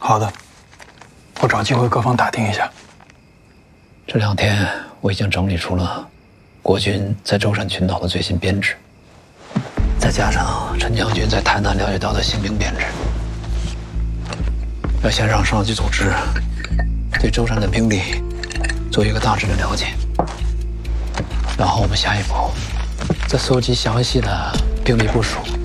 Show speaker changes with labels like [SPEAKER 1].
[SPEAKER 1] 好的，我找机会各方打听一下。
[SPEAKER 2] 这2天我已经整理出了国军在舟山群岛的最新编制，再加上陈将军在台南了解到的新兵编制，要先让上级组织对舟山的兵力做一个大致的了解，然后我们下一步再搜集详细的兵力部署。